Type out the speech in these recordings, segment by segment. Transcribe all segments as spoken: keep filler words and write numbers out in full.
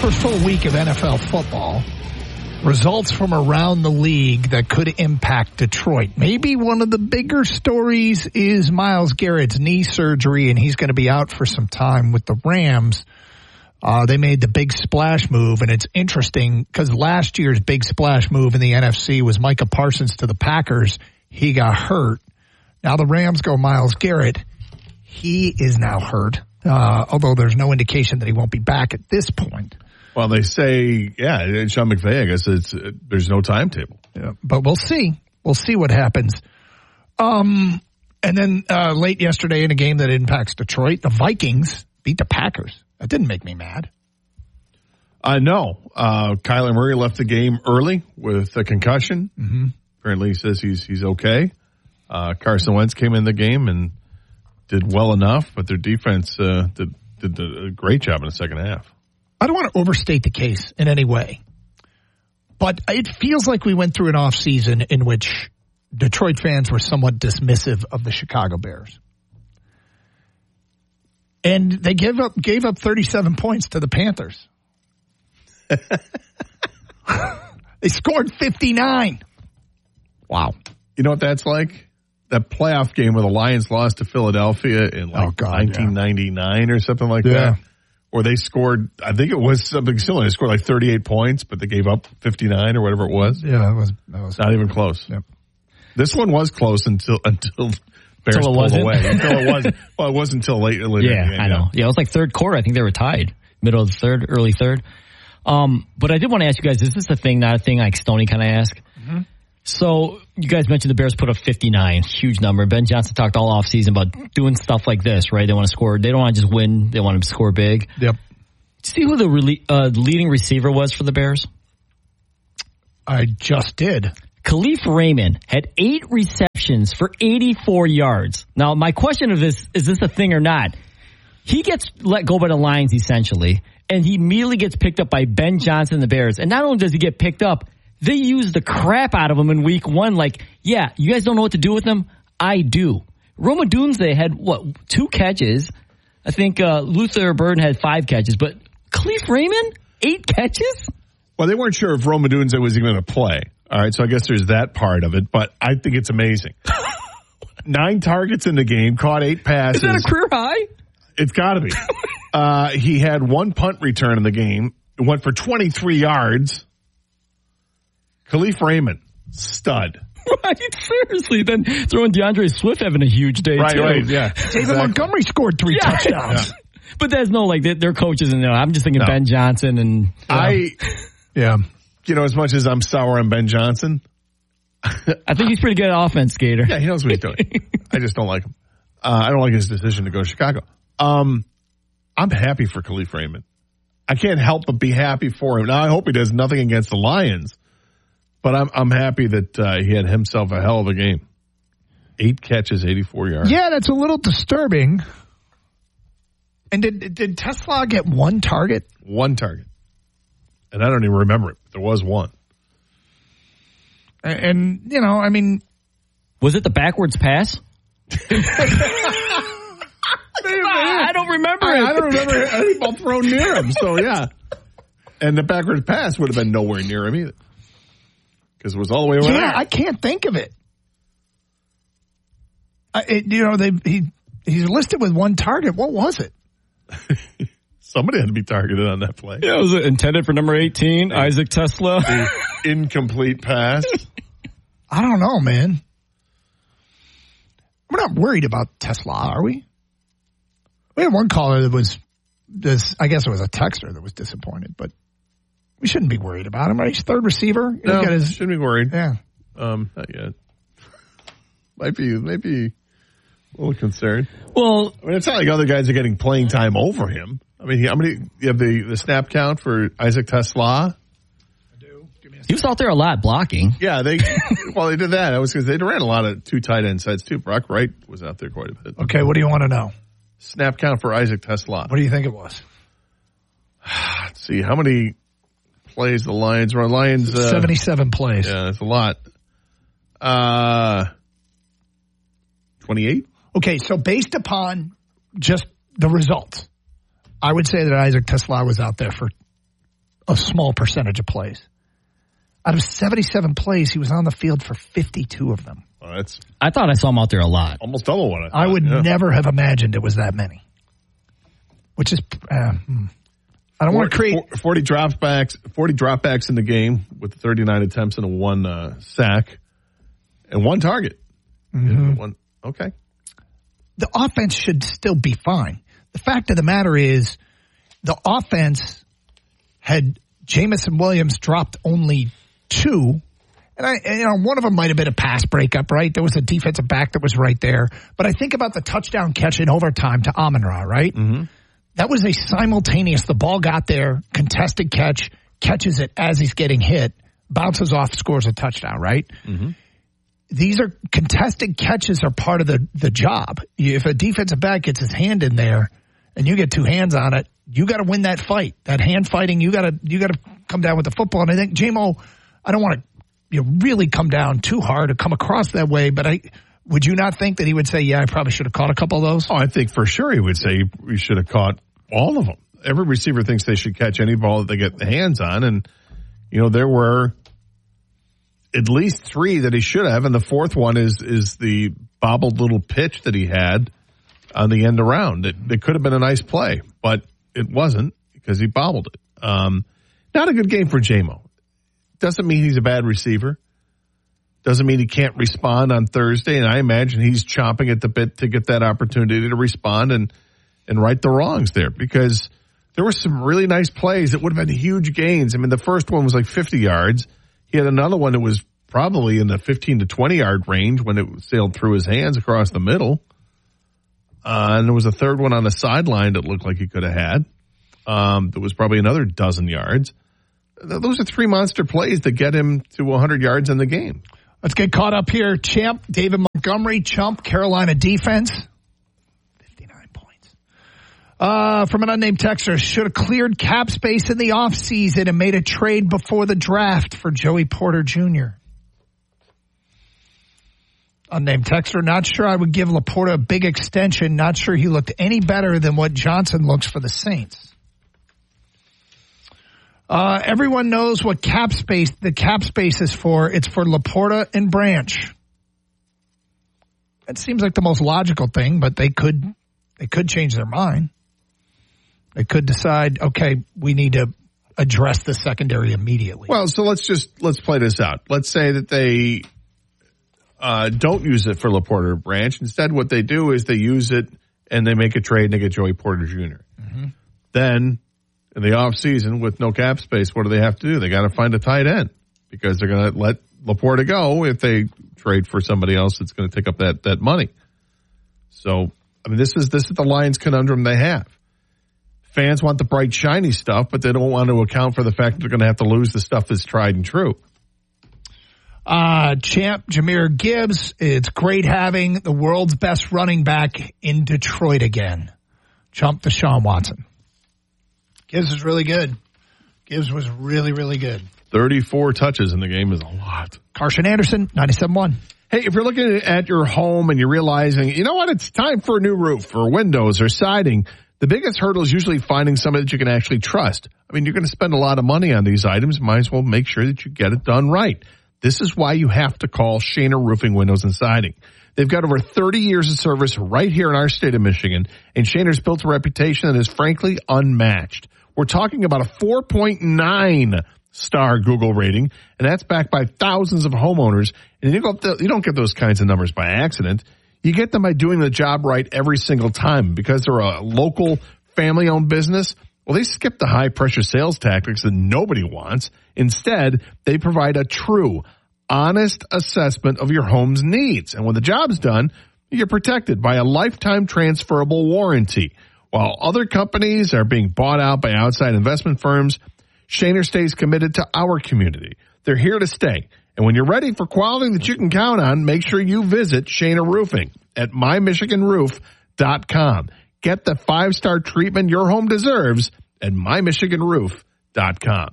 first full week of N F L football. Results from around the league that could impact Detroit. Maybe one of the bigger stories is Myles Garrett's knee surgery, and he's going to be out for some time with the Rams. Uh, they made the big splash move, and it's interesting because last year's big splash move in the N F C was Micah Parsons to the Packers. He got hurt. Now the Rams go Myles Garrett. He is now hurt, uh, although there's no indication that he won't be back at this point. Well, they say, yeah, Sean McVay, I guess it's, uh, there's no timetable. Yeah, but we'll see. We'll see what happens. Um, and then uh, late yesterday in a game that impacts Detroit, the Vikings beat the Packers. That didn't make me mad. I uh, know. Uh, Kyler Murray left the game early with a concussion. Mm-hmm. Apparently he says he's he's okay. Uh, Carson Wentz came in the game and did well enough, but their defense uh, did, did a great job in the second half. I don't want to overstate the case in any way, but it feels like we went through an off season in which Detroit fans were somewhat dismissive of the Chicago Bears. And they gave up gave up thirty-seven points to the Panthers. They scored fifty-nine. Wow. You know what that's like? That playoff game where the Lions lost to Philadelphia in like oh God, nineteen ninety-nine yeah. or something like yeah. that. Or they scored, I think it was something similar. They scored like thirty-eight points, but they gave up fifty-nine or whatever it was. Yeah, that was, that was not even close. Yep. This one was close until until Bears until it pulled wasn't. away. Until it wasn't. Well, it wasn't until late. late yeah, in the game, I know. Yeah, it was like third quarter. I think they were tied, middle of the third, early third. Um, but I did want to ask you guys: is this a thing, not a thing? Like Stoney kind of asked. Mm-hmm. So you guys mentioned the Bears put up fifty-nine, huge number. Ben Johnson talked all offseason about doing stuff like this, right? They want to score. They don't want to just win. They want to score big. Yep. See who the re- uh, leading receiver was for the Bears? I just did. Khalif Raymond had eight receptions for eighty-four yards. Now, my question of this, is this a thing or not? He gets let go by the Lions, essentially, and he immediately gets picked up by Ben Johnson and the Bears. And not only does he get picked up, they use the crap out of him in week one. Like, yeah, you guys don't know what to do with him? I do. Roma Dunze had, what, two catches. I think uh, Luther Burden had five catches, but Khalif Raymond, eight catches? Well, they weren't sure if Roma Dunze was even going to play. All right, so I guess there's that part of it, but I think it's amazing. Nine targets in the game, caught eight passes. Is that a career high? It's got to be. uh, he had one punt return in the game. It went for twenty-three yards. Khalif Raymond, stud. Right, seriously. Then throwing DeAndre Swift having a huge day, right, too. Right, yeah. David exactly. Montgomery scored three yeah. touchdowns. Yeah. But there's no, like, their coaches in there. I'm just thinking no. Ben Johnson and... You know. I, yeah. You know, as much as I'm sour on Ben Johnson... I think he's pretty good at offense, Gator. Yeah, he knows what he's doing. I just don't like him. Uh, I don't like his decision to go to Chicago. Um, I'm happy for Khalif Raymond. I can't help but be happy for him. Now, I hope he does nothing against the Lions, but I'm I'm happy that uh, he had himself a hell of a game. Eight catches, eighty-four yards. Yeah, that's a little disturbing. And did did Tesla get one target? One target. And I don't even remember it. There was one. And, you know, I mean... Was it the backwards pass? I don't remember I, it. I don't remember any ball thrown near him, so yeah. And the backwards pass would have been nowhere near him either. Because it was all the way around. Yeah, I can't think of it. I, it you know, they he he's listed with one target. What was it? Somebody had to be targeted on that play. Yeah, was it intended for number eighteen, yeah. Isaac Tesla? The incomplete pass. I don't know, man. We're not worried about Tesla, are we? We had one caller that was this. I guess it was a texter that was disappointed, but we shouldn't be worried about him. Right? He's third receiver. No, got his, shouldn't be worried. Yeah, um, not yet. might be, might be a little concerned. Well, I mean, it's not like other guys are getting playing time over him. I mean, how many? You have the the snap count for Isaac Tesla. He was out there a lot blocking. Yeah, they well they did that. That was because they ran a lot of two tight end sides too. Brock Wright was out there quite a bit. Okay, what do you want to know? Snap count for Isaac Tesla. What do you think it was? Let's see how many plays the Lions run. Lions uh, seventy-seven plays. Yeah, that's a lot. Uh, twenty-eight. Okay, so based upon just the results, I would say that Isaac Tesla was out there for a small percentage of plays. Out of seventy-seven plays, he was on the field for fifty-two of them. Well, that's I thought I saw him out there a lot. Almost double what I thought. I would yeah. never have imagined it was that many. Which is, uh, I don't want to create forty dropbacks, forty dropbacks in the game with thirty-nine attempts and a one uh, sack and one target. Mm-hmm. One, okay. The offense should still be fine. The fact of the matter is, the offense had Jamison Williams dropped only two. And I, and, you know, one of them might have been a pass breakup, right? There was a defensive back that was right there. But I think about the touchdown catch in overtime to Amon-Ra, right? Mm-hmm. That was a simultaneous, the ball got there, contested catch, catches it as he's getting hit, bounces off, scores a touchdown, right? Mm-hmm. These are contested catches are part of the, the job. If a defensive back gets his hand in there and you get two hands on it, you got to win that fight. That hand fighting, you got to you got to come down with the football. And I think J-Mo, I don't want to you know, really come down too hard or come across that way, but I would you not think that he would say, yeah, I probably should have caught a couple of those? Oh, I think for sure he would say we should have caught all of them. Every receiver thinks they should catch any ball that they get the hands on. And, you know, there were at least three that he should have. And the fourth one is, is the bobbled little pitch that he had on the end around. It, it could have been a nice play, but it wasn't because he bobbled it. Um, not a good game for J-Mo. Doesn't mean he's a bad receiver. Doesn't mean he can't respond on Thursday. And I imagine he's chomping at the bit to get that opportunity to respond and, and right the wrongs there, because there were some really nice plays that would have been huge gains. I mean, the first one was like fifty yards. He had another one that was probably in the fifteen to twenty yard range when it sailed through his hands across the middle. Uh, and there was a third one on the sideline that looked like he could have had. Um, that was probably another dozen yards. Those are three monster plays that get him to one hundred yards in the game. Let's get caught up here. Champ, David Montgomery, chump, Carolina defense. fifty-nine points. Uh, from an unnamed texter, should have cleared cap space in the offseason and made a trade before the draft for Joey Porter Junior Unnamed texter, not sure I would give Laporta a big extension. Not sure he looked any better than what Johnson looks for the Saints. Uh, everyone knows what cap space, the cap space is for. It's for Laporta and Branch. It seems like the most logical thing, but they could, they could change their mind. They could decide, okay, we need to address the secondary immediately. Well, so let's just, let's play this out. Let's say that they, uh, don't use it for Laporta or Branch. Instead, what they do is they use it and they make a trade and they get Joey Porter Junior Mm-hmm. Then, in the off season with no cap space, what do they have to do? They got to find a tight end because they're going to let Laporta go if they trade for somebody else that's going to take up that, that money. So, I mean, this is, this is the Lions conundrum they have. Fans want the bright, shiny stuff, but they don't want to account for the fact that they're going to have to lose the stuff that's tried and true. Uh, champ, Jahmyr Gibbs. It's great having the world's best running back in Detroit again. Chump Deshaun Watson. Gibbs was really good. Gibbs was really, really good. thirty-four touches in the game is a lot. Carson Anderson, ninety-seven point one. Hey, if you're looking at your home and you're realizing, you know what, it's time for a new roof or windows or siding, the biggest hurdle is usually finding somebody that you can actually trust. I mean, you're going to spend a lot of money on these items. Might as well make sure that you get it done right. This is why you have to call Shaner Roofing, Windows, and Siding. They've got over thirty years of service right here in our state of Michigan, and Shaner's built a reputation that is frankly unmatched. We're talking about a four point nine star Google rating, and that's backed by thousands of homeowners. And you don't, you don't get those kinds of numbers by accident. You get them by doing the job right every single time. Because they're a local, family-owned business, well, they skip the high-pressure sales tactics that nobody wants. Instead, they provide a true, honest assessment of your home's needs. And when the job's done, you're protected by a lifetime transferable warranty. While other companies are being bought out by outside investment firms, Shaner stays committed to our community. They're here to stay. And when you're ready for quality that you can count on, make sure you visit Shaner Roofing at my michigan roof dot com. Get the five-star treatment your home deserves at my michigan roof dot com.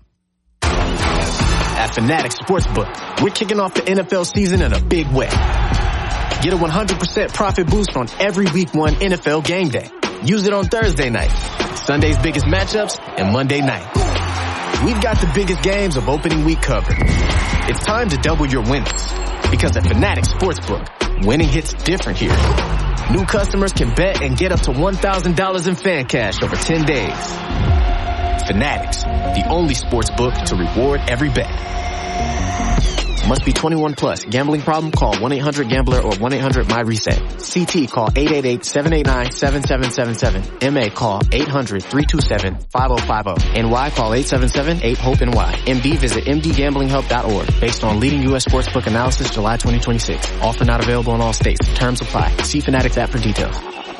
At Fanatics Sportsbook, we're kicking off the N F L season in a big way. Get a one hundred percent profit boost on every week one N F L game day. Use it on Thursday night, Sunday's biggest matchups, and Monday night. we've got the biggest games of opening week covered. It's time to double your winnings. Because at Fanatics Sportsbook, winning hits different here. New customers can bet and get up to one thousand dollars in fan cash over ten days. Fanatics, the only sports book to reward every bet. Must be twenty-one plus. Gambling problem? Call one eight hundred gambler or one eight hundred my reset. C T call eight eight eight, seven eight nine, seven seven seven seven. M A call eight hundred, three two seven, five oh five oh. N Y call eight seven seven, eight hope N Y. M D visit m d gambling help dot org. Based on leading U S sportsbook analysis July twenty twenty-six. Offer not available in all states. Terms apply. See Fanatics app for details.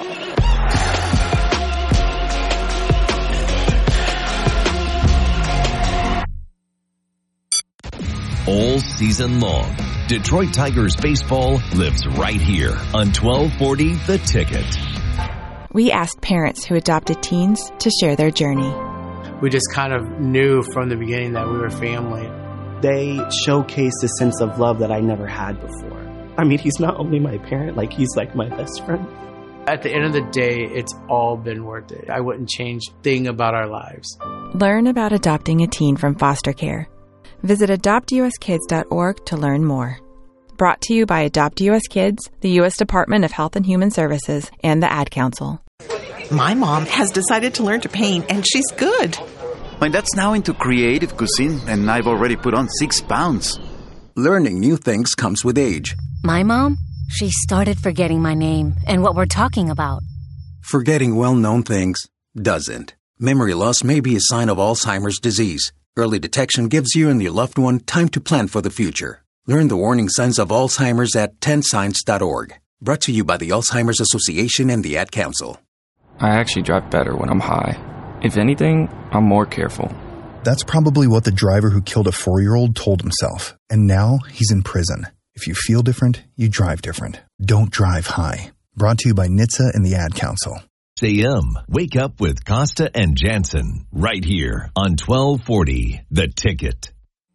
All season long, Detroit Tigers baseball lives right here on twelve forty The Ticket. We asked parents who adopted teens to share their journey. We just kind of knew from the beginning that we were family. They showcased a sense of love that I never had before. I mean, he's not only my parent, like he's like my best friend. At the end of the day, it's all been worth it. I wouldn't change a thing about our lives. Learn about adopting a teen from foster care. Visit adopt u s kids dot org to learn more. Brought to you by Adopt U S Kids, the U S Department of Health and Human Services, and the Ad Council. My mom has decided to learn to paint, and she's good. My dad's now into creative cuisine, and I've already put on six pounds. Learning new things comes with age. My mom, she started forgetting my name and what we're talking about. Forgetting well-known things doesn't. Memory loss may be a sign of Alzheimer's disease. Early detection gives you and your loved one time to plan for the future. Learn the warning signs of Alzheimer's at ten signs dot org. Brought to you by the Alzheimer's Association and the Ad Council. I actually drive better when I'm high. If anything, I'm more careful. That's probably what the driver who killed a four-year-old told himself. And now he's in prison. If you feel different, you drive different. Don't drive high. Brought to you by N H T S A and the Ad Council. A M. Wake up with Costa and Jansen right here on twelve forty The Ticket.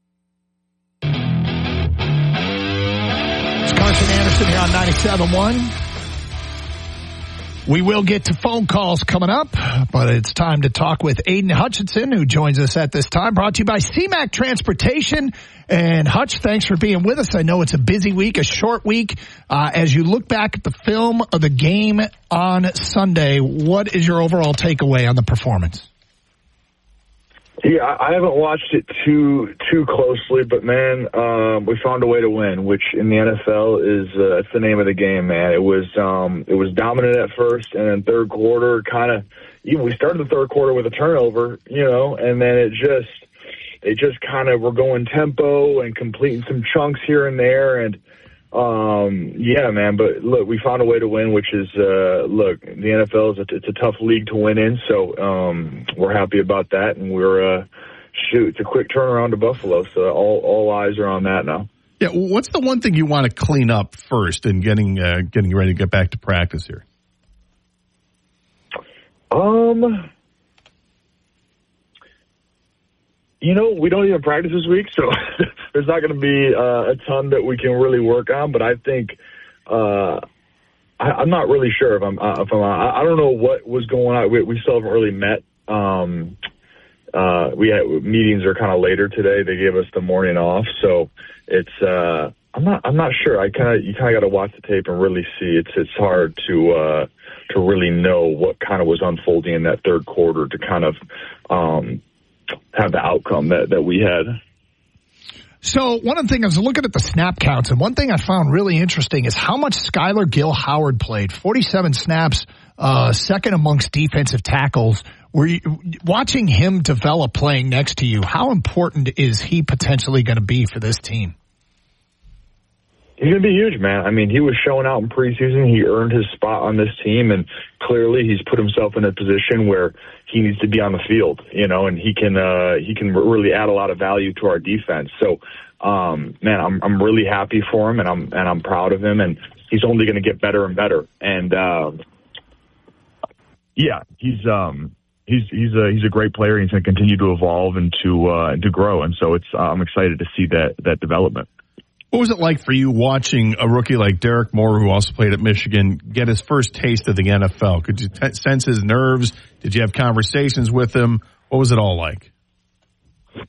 It's Carson Anderson here on ninety-seven point one. We will get to phone calls coming up, but it's time to talk with Aiden Hutchinson, who joins us at this time. Brought to you by C MAC Transportation. And Hutch, thanks for being with us. I know it's a busy week, a short week. Uh, as you look back at the film of the game on Sunday, what is your overall takeaway on the performance? Yeah, I haven't watched it too too closely, but man, um, we found a way to win, which in the N F L is uh, that's the name of the game, man. It was um, it was dominant at first, and then third quarter kind of even we started the third quarter with a turnover, you know, and then it just it just kind of we're going tempo and completing some chunks here and there, and um, yeah, man. But look, we found a way to win, which is uh, look, the N F L is a, it's a tough league to win in, so um, we're happy about that, and we're uh, shoot, it's a quick turnaround to Buffalo, so all all eyes are on that now. Yeah, what's the one thing you want to clean up first in getting uh, getting ready to get back to practice here? Um. You know, we don't even practice this week, so there's not going to be uh, a ton that we can really work on. But I think uh, I, I'm not really sure if I'm. Uh, if I'm. I don't know what was going on. We, we still haven't really met. Um, uh, we had meetings are kind of later today. They gave us the morning off, so it's. Uh, I'm not. I'm not sure. I kind of. You kind of got to watch the tape and really see. It's. It's hard to uh, to really know what kind of was unfolding in that third quarter to kind of. Um, have the outcome that, that we had. So one of the things I was looking at the snap counts, and one thing I found really interesting is how much Skylar Gill-Howard played. forty-seven snaps, uh, second amongst defensive tackles. Were you watching him develop playing next to you? How important is he potentially going to be for this team? He's going to be huge, man. I mean, he was showing out in preseason. He earned his spot on this team, and clearly he's put himself in a position where he needs to be on the field, you know, and he can uh, he can really add a lot of value to our defense. So, um, man, I'm I'm really happy for him, and I'm and I'm proud of him, and he's only going to get better and better. And uh, yeah, he's um he's he's a he's a great player. And he's going to continue to evolve and to uh, and to grow, and so it's uh, I'm excited to see that that development. What was it like for you watching a rookie like Derek Moore, who also played at Michigan, get his first taste of the N F L? Could you t- sense his nerves? Did you have conversations with him? What was it all like?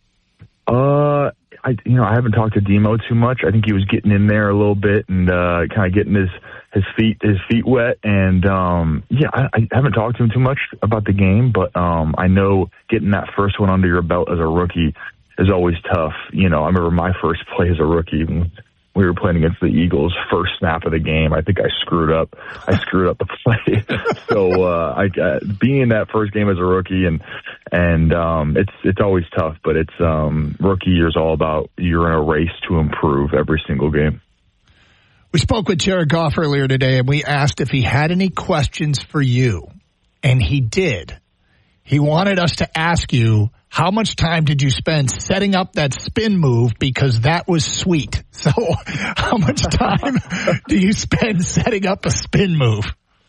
Uh, I you know I haven't talked to Demo too much. I think he was getting in there a little bit and uh, kind of getting his his feet his feet wet. And um, yeah, I, I haven't talked to him too much about the game, but um, I know getting that first one under your belt as a rookie is always tough. You know, I remember my first play as a rookie. We were playing against the Eagles, first snap of the game. I think I screwed up. I screwed up the play. so uh, I uh, being that first game as a rookie, and and um, it's it's always tough. But it's um, rookie year is all about you're in a race to improve every single game. We spoke with Jared Goff earlier today, and we asked if he had any questions for you, and he did. He wanted us to ask you, how much time did you spend setting up that spin move? Because that was sweet. So how much time do you spend setting up a spin move?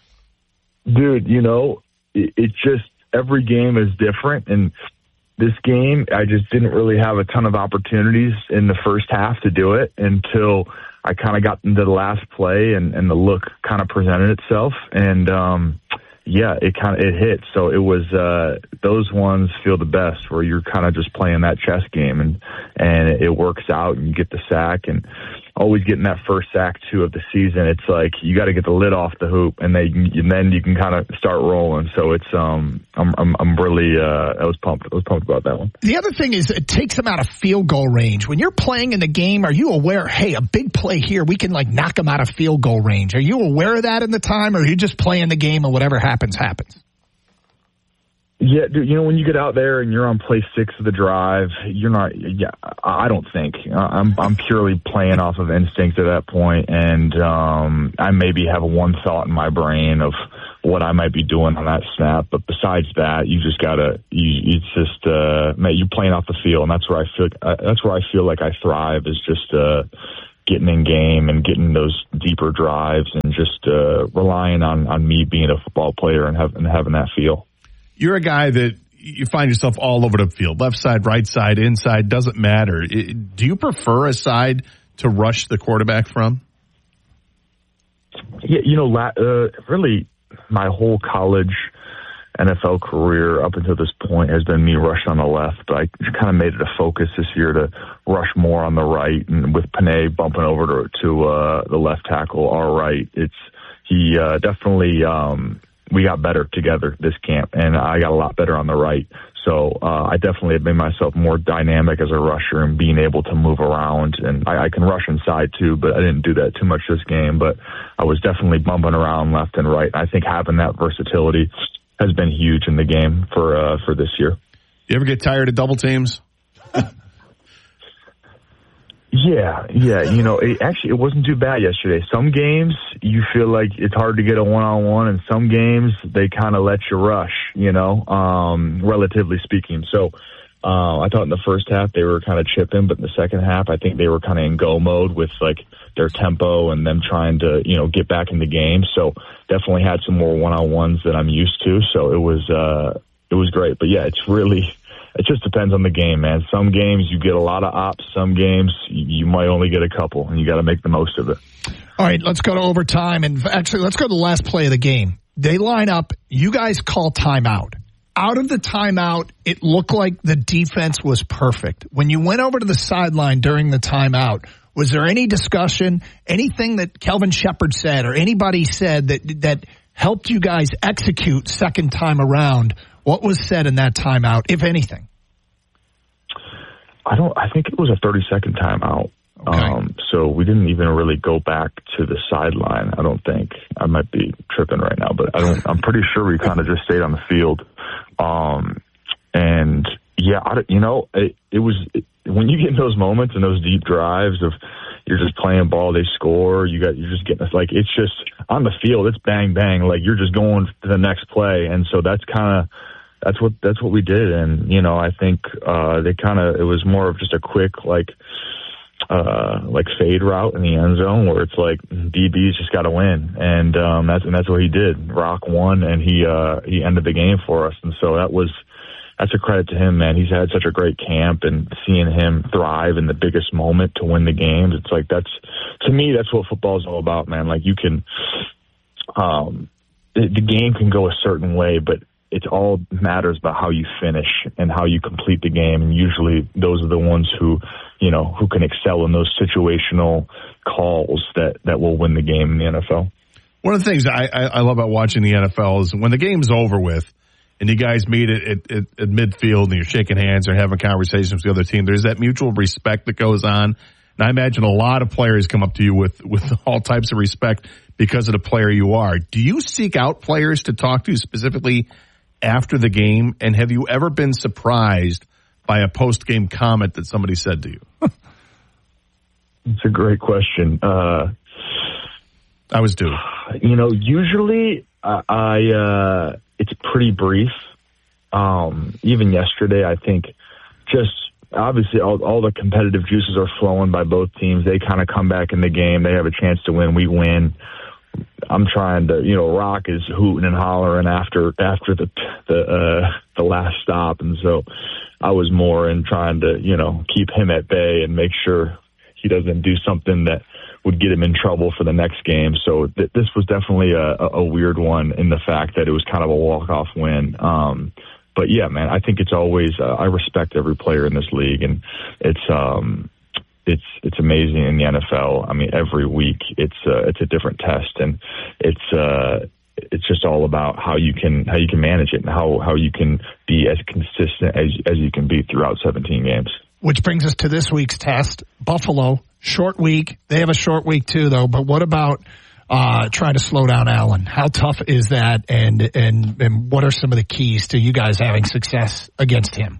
Dude, you know, it, it's just every game is different. And this game, I just didn't really have a ton of opportunities in the first half to do it until I kind of got into the last play and, and the look kind of presented itself. And, um, yeah, it kind of it hit. So it was uh, those ones feel the best where you're kind of just playing that chess game and and it works out and you get the sack and always getting that first sack too of the season. It's like you got to get the lid off the hoop and then and then you can kind of start rolling. So it's um I'm I'm, I'm really uh, I was pumped I was pumped about that one. The other thing is it takes them out of field goal range. When you're playing in the game, are you aware? Hey, a big play here, we can like knock them out of field goal range. Are you aware of that in the time, or are you just playing the game and whatever happens? Happens, happens. Yeah, dude, you know, when you get out there and you're on play six of the drive, you're not, yeah, I don't think. I'm I'm purely playing off of instinct at that point, and um, I maybe have one thought in my brain of what I might be doing on that snap, but besides that, you just gotta, you, it's just, uh, man, you're playing off the field, and that's where I feel, uh, that's where I feel like I thrive, is just, uh, getting in game and getting those deeper drives and just uh, relying on, on me being a football player and, have, and having that feel. You're a guy that you find yourself all over the field, left side, right side, inside, doesn't matter. It, do you prefer a side to rush the quarterback from? Yeah, you know, uh, really my whole college N F L career up until this point has been me rushing on the left, but I kind of made it a focus this year to rush more on the right, and with Panay bumping over to, to uh, the left tackle, our right, it's he uh, definitely um, we got better together this camp, and I got a lot better on the right. So uh, I definitely have made myself more dynamic as a rusher and being able to move around, and I, I can rush inside too, but I didn't do that too much this game. But I was definitely bumping around left and right. I think having that versatility has been huge in the game for uh, for this year. You ever get tired of double teams? yeah, yeah. You know, it, actually, it wasn't too bad yesterday. Some games you feel like it's hard to get a one-on-one, and some games they kind of let you rush, you know, um, relatively speaking. So uh, I thought in the first half they were kind of chipping, but in the second half I think they were kind of in go mode with, like, their tempo and them trying to, you know, get back in the game. So definitely had some more one-on-ones than I'm used to. So it was, uh, it was great. But yeah, it's really, it just depends on the game, man. Some games you get a lot of ops. Some games you might only get a couple, and you got to make the most of it. All right, let's go to overtime. And actually, let's go to the last play of the game. They line up. You guys call timeout. Out of the timeout, it looked like the defense was perfect. When you went over to the sideline during the timeout, was there any discussion, anything that Kelvin Shepard said or anybody said that that helped you guys execute second time around? What was said in that timeout, if anything? I don't. I think it was a thirty-second timeout. Okay. Um, so we didn't even really go back to the sideline. I don't think. I might be tripping right now, but I don't. I'm pretty sure we kind of just stayed on the field. Um, and yeah, I, you know, it, it was. It, when you get in those moments and those deep drives of you're just playing ball, they score, you got, you're just getting, like, it's just on the field, it's bang, bang, like you're just going to the next play. And so that's kind of, that's what, that's what we did. And, you know, I think, uh, they kind of, it was more of just a quick, like, uh, like fade route in the end zone where it's like D B's just got to win. And, um, that's, and that's what he did. Rock won and he, uh, he ended the game for us. And so that was, that's a credit to him, man. He's had such a great camp, and seeing him thrive in the biggest moment to win the games, it's like that's, to me, that's what football is all about, man. Like you can, um, the, the game can go a certain way, but it's all matters about how you finish and how you complete the game. And usually those are the ones who, you know, who can excel in those situational calls that, that will win the game in the N F L. One of the things I, I, I love about watching the N F L is when the game's over with and you guys meet at, at, at, at midfield and you're shaking hands or having conversations with the other team, there's that mutual respect that goes on. And I imagine a lot of players come up to you with, with all types of respect because of the player you are. Do you seek out players to talk to specifically after the game? And have you ever been surprised by a post-game comment that somebody said to you? It's a great question. Uh, I was due. You know, usually I, I uh, it's pretty brief. Um, even yesterday, I think just obviously all, all the competitive juices are flowing by both teams. They kind of come back in the game. They have a chance to win. We win. I'm trying to, you know, Rock is hooting and hollering after after the the uh, the last stop, and so I was more in trying to, you know, keep him at bay and make sure he doesn't do something that would get him in trouble for the next game. So th- this was definitely a, a weird one in the fact that it was kind of a walk-off win. Um, but yeah, man, I think it's always uh, I respect every player in this league, and it's. Um, It's it's amazing in the N F L. I mean, every week it's uh, it's a different test, and it's uh, it's just all about how you can how you can manage it and how, how you can be as consistent as as you can be throughout seventeen games. Which brings us to this week's test. Buffalo, short week. They have a short week too, though. But what about uh, trying to slow down Allen? How tough is that, and and and what are some of the keys to you guys having success against him?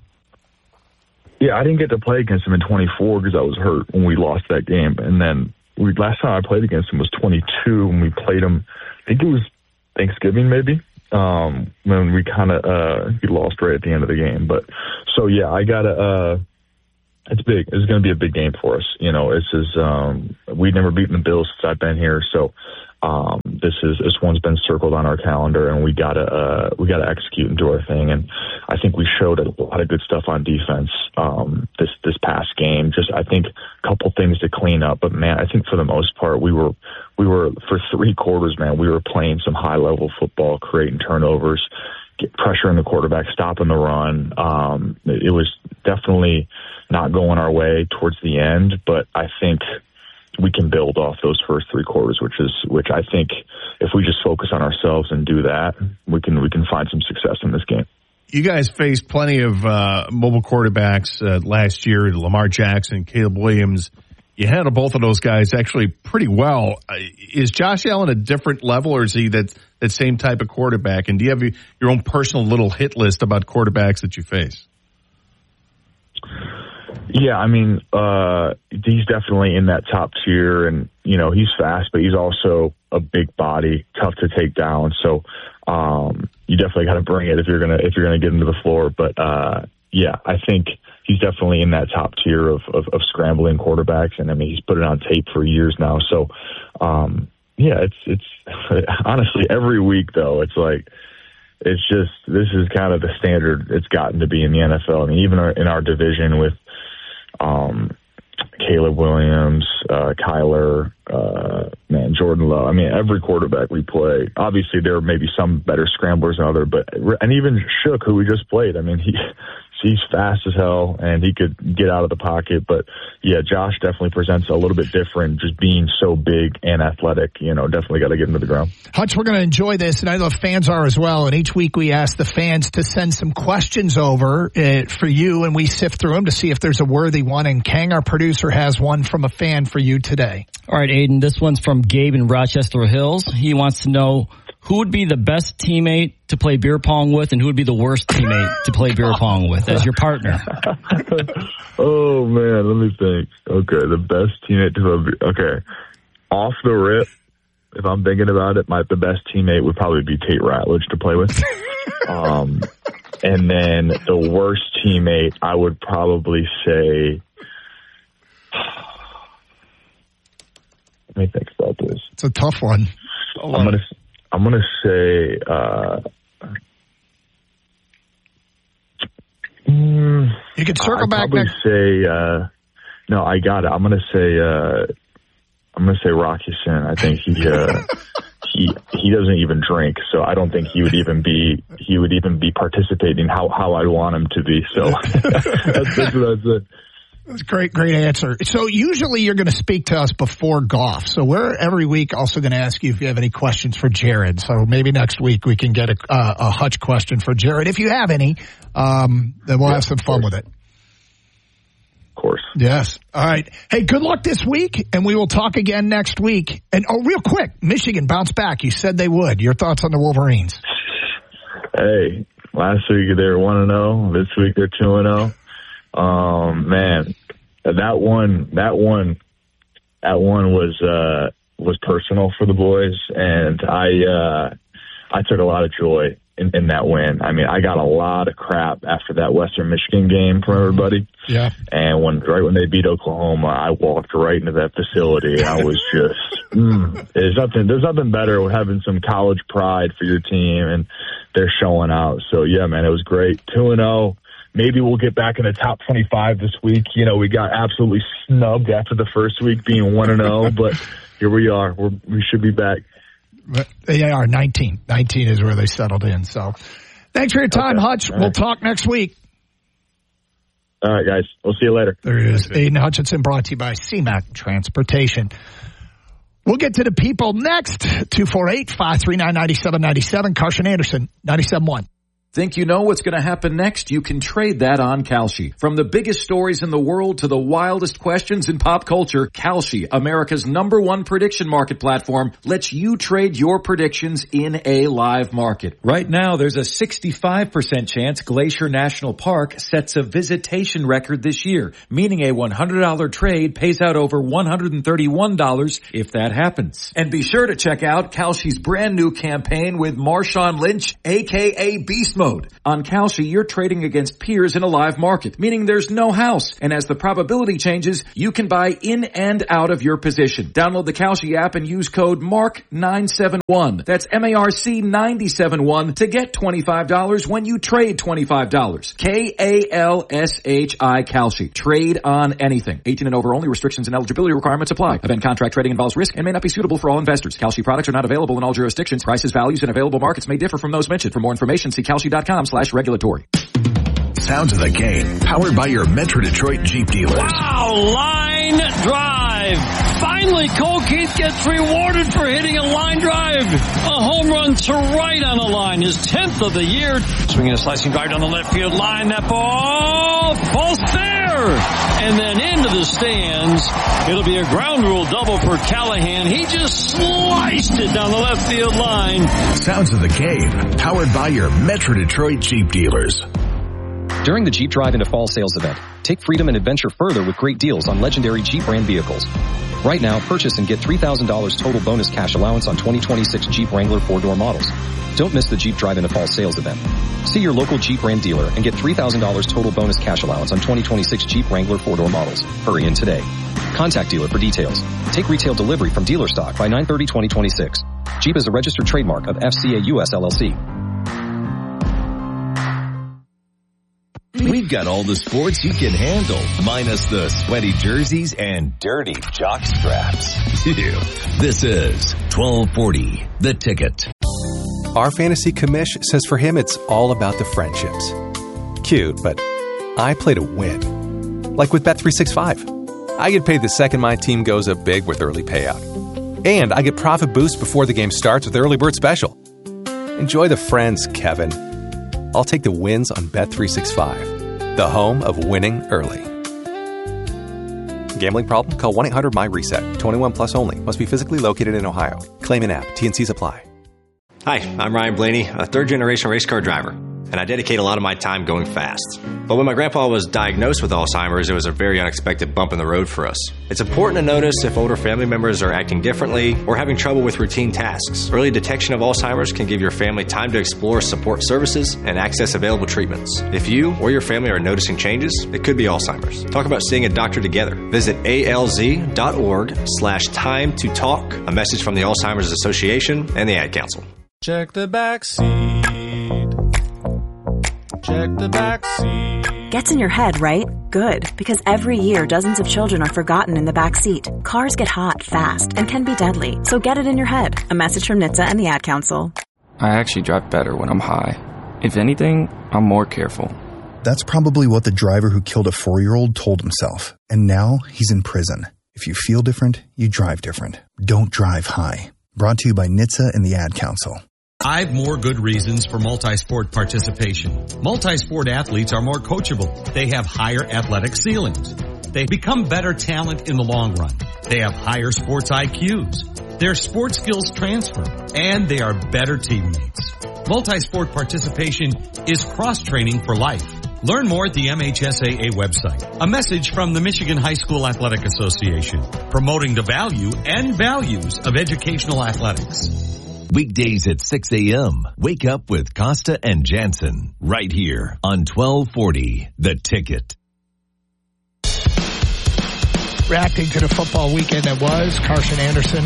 Yeah, I didn't get to play against him in twenty-four because I was hurt when we lost that game. And then we, last time I played against him was twenty-two when we played him. I think it was Thanksgiving maybe, um, when we kind of, uh, he lost right at the end of the game. But so, yeah, I got to, uh, it's big. It's going to be a big game for us. You know, this is, um, we've never beaten the Bills since I've been here. So, um, this is, this one's been circled on our calendar, and we gotta, uh, we gotta execute and do our thing. And I think we showed a lot of good stuff on defense, um, this, this past game. Just, I think a couple things to clean up, but man, I think for the most part, we were, we were, for three quarters, man, we were playing some high level football, creating turnovers, get pressure in the quarterback, stopping the run. Um, it was definitely not going our way towards the end, but I think we can build off those first three quarters, which is, which I think if we just focus on ourselves and do that, we can, we can find some success in this game. You guys faced plenty of uh, mobile quarterbacks uh, last year, Lamar Jackson, Caleb Williams. You handled both of those guys actually pretty well. Uh, is Josh Allen a different level, or is he that, that same type of quarterback? And do you have your own personal little hit list about quarterbacks that you face? Yeah, I mean, uh, he's definitely in that top tier, and, you know, he's fast, but he's also a big body, tough to take down. So, um, you definitely got to bring it if you're going to, if you're going to get him to the floor. But, uh, yeah, I think he's definitely in that top tier of, of, of scrambling quarterbacks. And I mean, he's put it on tape for years now. So, um, yeah, it's, it's honestly every week though, it's like, it's just, this is kind of the standard it's gotten to be in the N F L. I mean, even our, in our division with, um, Caleb Williams, uh, Kyler, uh, man, Jordan Love. I mean, every quarterback we play, obviously there may be some better scramblers than other, but, and even Shook, who we just played. I mean, he, he's fast as hell and he could get out of the pocket. But yeah, Josh definitely presents a little bit different, just being so big and athletic, you know, definitely got to get him to the ground. Hutch, we're going to enjoy this, and I know fans are as well. And each week we ask the fans to send some questions over uh, for you, and we sift through them to see if there's a worthy one. And Kang, our producer, has one from a fan for you today. All right, Aiden, this one's from Gabe in Rochester Hills. He wants to know who would be the best teammate to play beer pong with, and who would be the worst teammate to play beer pong with as your partner? Oh, man, let me think. Okay, the best teammate to play. Okay, off the rip, if I'm thinking about it, my the best teammate would probably be Tate Ratledge to play with. um, and then the worst teammate, I would probably say. Let me think about this. It's a tough one. I'm gonna, I'm gonna say. Uh, mm, you can circle I'd back. Probably next. say. Uh, no, I got it. I'm gonna say. Uh, I'm gonna say Rocky Sin. I think he. Uh, he he doesn't even drink, so I don't think he would even be he would even be participating how how I'd want him to be. So that's, that's what I said. That's a great, great answer. So usually you're going to speak to us before golf. So we're every week also going to ask you if you have any questions for Jared. So maybe next week we can get a, uh, a Hutch question for Jared. If you have any, um, then we'll yeah, have some fun with it. Of course. Yes. All right. Hey, good luck this week, and we will talk again next week. And, oh, real quick, Michigan bounced back. You said they would. Your thoughts on the Wolverines? Hey, last week they were one and oh. This week they're two and oh. Um, man, that one, that one, that one was, uh, was personal for the boys. And I, uh, I took a lot of joy in, in that win. I mean, I got a lot of crap after that Western Michigan game from everybody. Yeah. And when, right when they beat Oklahoma, I walked right into that facility. I was just, mm, there's nothing, there's nothing better than having some college pride for your team, and they're showing out. So yeah, man, it was great. two and oh. Maybe we'll get back in the top twenty-five this week. You know, we got absolutely snubbed after the first week being one and oh, but here we are. We're, we should be back. But they are nineteen. nineteen is where they settled in. So thanks for your time, okay. Hutch. All we'll right. talk next week. All right, guys. We'll see you later. There he is. Aiden Hutchinson, brought to you by C MAC Transportation. We'll get to the people next. two four eight, five three nine, nine seven nine seven. Carson Anderson, ninety-seven point one. Think you know what's going to happen next? You can trade that on Kalshi. From the biggest stories in the world to the wildest questions in pop culture, Kalshi, America's number one prediction market platform, lets you trade your predictions in a live market. Right now, there's a sixty-five percent chance Glacier National Park sets a visitation record this year, meaning a one hundred dollars trade pays out over one hundred thirty-one dollars if that happens. And be sure to check out Kalshi's brand new campaign with Marshawn Lynch, aka Beast Mode. On Kalshi, you're trading against peers in a live market, meaning there's no house. And as the probability changes, you can buy in and out of your position. Download the Kalshi app and use code M A R C nine seven one. That's M A R C nine seven one to get twenty-five dollars when you trade twenty-five dollars. K A L S H I Kalshi. Trade on anything. eighteen and over only. Restrictions and eligibility requirements apply. Event contract trading involves risk and may not be suitable for all investors. Kalshi products are not available in all jurisdictions. Prices, values, and available markets may differ from those mentioned. For more information, see Kalshi dot com slash regulatory. Sounds of the game, powered by your Metro Detroit Jeep dealers. Wow, line drive. Finally, Cole Keith gets rewarded for hitting a line drive. A home run to right on the line, his tenth of the year. Swinging a slicing drive down the left field line. That ball falls fair. And then into the stands. It'll be a ground rule double for Callahan. He just sliced it down the left field line. Sounds of the game, powered by your Metro Detroit Jeep dealers. During the Jeep Drive into Fall sales event, take freedom and adventure further with great deals on legendary Jeep brand vehicles. Right now, purchase and get three thousand dollars total bonus cash allowance on twenty twenty-six Jeep Wrangler four-door models. Don't miss the Jeep Drive into Fall sales event. See your local Jeep brand dealer and get three thousand dollars total bonus cash allowance on twenty twenty-six Jeep Wrangler four-door models. Hurry in today. Contact dealer for details. Take retail delivery from dealer stock by nine thirty twenty twenty-six. Jeep is a registered trademark of F C A U S L L C. We've got all the sports you can handle, minus the sweaty jerseys and dirty jock straps. This is twelve forty, The Ticket. Our fantasy commish says for him it's all about the friendships. Cute, but I play to win. Like with Bet three sixty-five. I get paid the second my team goes up big with early payout. And I get profit boost before the game starts with early bird special. Enjoy the friends, Kevin. I'll take the wins on Bet three sixty-five, the home of winning early. Gambling problem? Call one eight hundred M Y reset. twenty-one plus only. Must be physically located in Ohio. Claim in app. T and C's apply. Hi, I'm Ryan Blaney, a third-generation race car driver, and I dedicate a lot of my time going fast. But when my grandpa was diagnosed with Alzheimer's, it was a very unexpected bump in the road for us. It's important to notice if older family members are acting differently or having trouble with routine tasks. Early detection of Alzheimer's can give your family time to explore support services and access available treatments. If you or your family are noticing changes, it could be Alzheimer's. Talk about seeing a doctor together. Visit alz.org slash time to talk. A message from the Alzheimer's Association and the Ad Council. Check the back seat. Check the back seat. Gets in your head, right? Good, because every year dozens of children are forgotten in the back seat. Cars get hot, fast, and can be deadly. So get it in your head. A message from N H T S A and the Ad Council. I actually drive better when I'm high. If anything, I'm more careful. That's probably what the driver who killed a four-year-old told himself. And now he's in prison. If you feel different, you drive different. Don't drive high. Brought to you by N H T S A and the Ad Council. Five more good reasons for multi-sport participation. Multi-sport athletes are more coachable. They have higher athletic ceilings. They become better talent in the long run. They have higher sports I Qs. Their sports skills transfer, and they are better teammates. Multi-sport participation is cross-training for life. Learn more at the M H S A A website. A message from the Michigan High School Athletic Association, promoting the value and values of educational athletics. Weekdays at six a.m. Wake up with Costa and Jansen right here on twelve forty The Ticket. Reacting to the football weekend that was, Carson Anderson.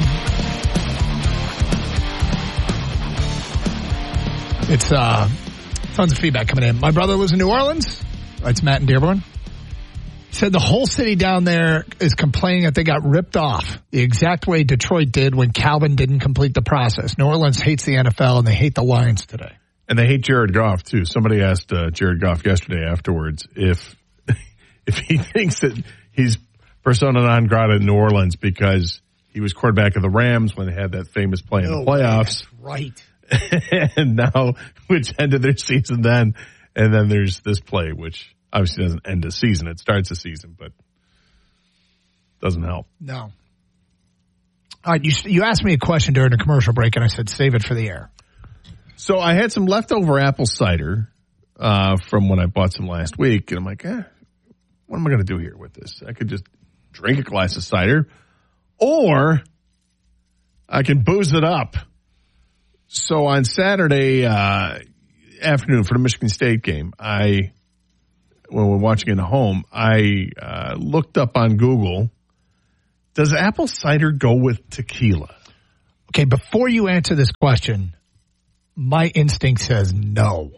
It's uh, tons of feedback coming in. My brother lives in New Orleans. It's Matt in Dearborn. He said the whole city down there is complaining that they got ripped off the exact way Detroit did when Calvin didn't complete the process. New Orleans hates the N F L and they hate the Lions today. And they hate Jared Goff, too. Somebody asked uh, Jared Goff yesterday afterwards if if he thinks that he's persona non grata in New Orleans because he was quarterback of the Rams when they had that famous play in oh, the playoffs. Right. And now, which ended their season then. And then there's this play, which obviously doesn't end a season. It starts a season, but doesn't help. No. All right, you, you asked me a question during the commercial break, and I said save it for the air. So I had some leftover apple cider uh, from when I bought some last week, and I'm like, eh, what am I going to do here with this? I could just drink a glass of cider, or I can booze it up. So on Saturday uh, afternoon for the Michigan State game, I, when we're watching it at home, I uh, looked up on Google, does apple cider go with tequila? Okay, before you answer this question, my instinct says no.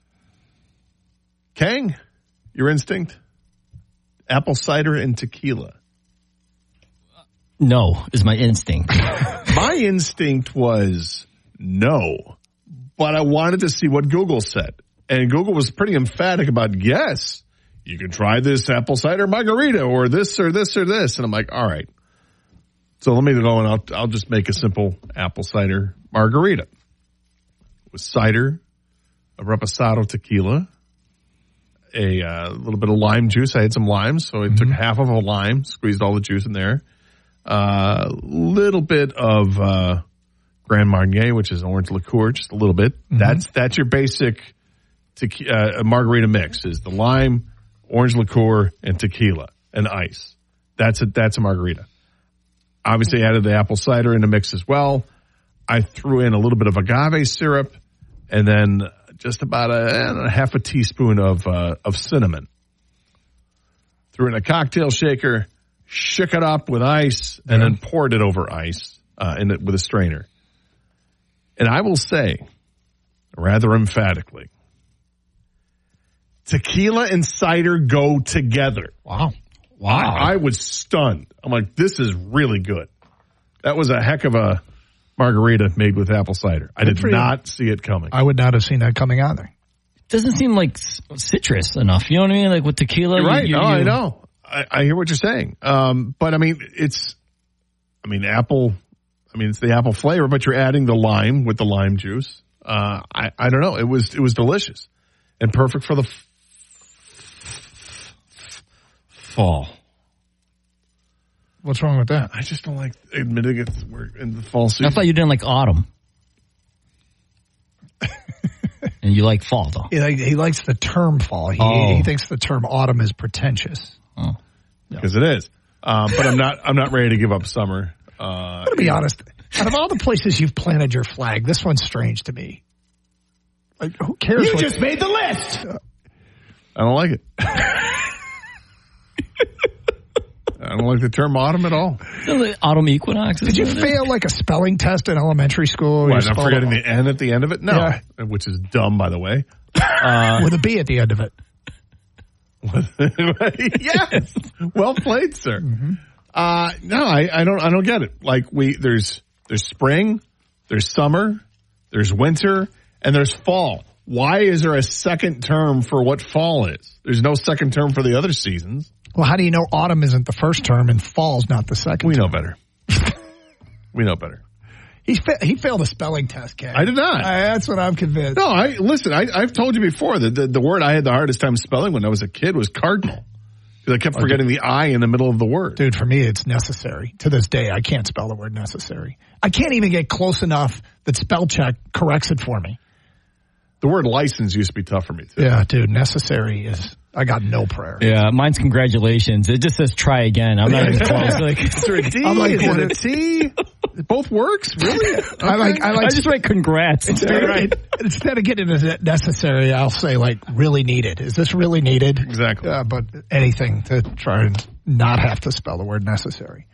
Kang, your instinct? Apple cider and tequila. No, is my instinct. My instinct was no, but I wanted to see what Google said. And Google was pretty emphatic about, yes, you can try this apple cider margarita or this or this or this. And I'm like, all right. So let me go and I'll, I'll just make a simple apple cider margarita with cider, a reposado tequila, a uh, little bit of lime juice. I had some limes, so I mm-hmm. took half of a lime, squeezed all the juice in there. A uh, little bit of uh, Grand Marnier, which is orange liqueur, just a little bit. Mm-hmm. That's that's your basic tequ- uh, margarita mix, is the lime, orange liqueur, and tequila, and ice. That's a, that's a margarita. Obviously, I added the apple cider in the mix as well. I threw in a little bit of agave syrup, and then just about a, a half a teaspoon of uh, of cinnamon. Threw in a cocktail shaker, shook it up with ice, and yeah. then poured it over ice uh, in it with a strainer. And I will say, rather emphatically, tequila and cider go together. Wow. Wow. I, I was stunned. I'm like, this is really good. That was a heck of a margarita made with apple cider. I did not see it coming. I would not have seen that coming either. Doesn't seem like citrus enough. You know what I mean? Like with tequila. You're right. You, you, no, you, I know. I, I hear what you're saying. Um, but I mean, it's, I mean, apple, I mean, it's the apple flavor, but you're adding the lime with the lime juice. Uh, I, I don't know. It was, it was delicious and perfect for the f- fall. What's wrong with that? I just don't like admitting it's we're in the fall season. I thought you didn't like autumn. And you like fall, though. He, like, he likes the term fall. He, oh. he thinks the term autumn is pretentious. Oh. Because it is. Um, but I'm not I'm not ready to give up summer. Uh, I'm going to be honest. Out of all the places you've planted your flag, this one's strange to me. Like, who cares? You what just made the list. I don't like it. I don't like the term autumn at all. Autumn equinox. Did you fail like a spelling test in elementary school? Why, not forgetting the N at the end of it? No. Yeah. Which is dumb, by the way. Uh, With a B at the end of it. Yes. Well played, sir. Mm-hmm. Uh, no, I, I don't, I don't get it. Like we, there's, there's spring, there's summer, there's winter, and there's fall. Why is there a second term for what fall is? There's no second term for the other seasons. Well, how do you know autumn isn't the first term and fall's not the second We term? know better. We know better. He fa- he failed a spelling test, Ken. I did not. Uh, that's what I'm convinced. No, I listen. I, I've told you before that the, the word I had the hardest time spelling when I was a kid was cardinal because I kept forgetting the I in the middle of the word. Dude, for me, it's necessary. To this day, I can't spell the word necessary. I can't even get close enough that spell check corrects it for me. The word license used to be tough for me too. Yeah, dude, necessary is. I got no prayer. Yeah, mine's congratulations. It just says try again. I'm not even close. Like, is there a D? I'm like, is it a T? It both works, really? Okay. I like. I like. I just write congrats. Instead, right. Instead of getting it necessary, I'll say like really needed. Is this really needed? Exactly. Uh, but anything to try and not have to spell the word necessary.